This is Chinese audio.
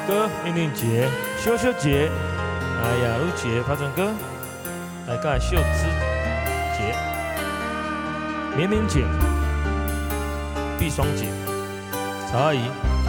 歌命令节、羞羞节、哎呀有节、发展歌，来个秀枝节、绵绵节、碧霜节、曹阿姨。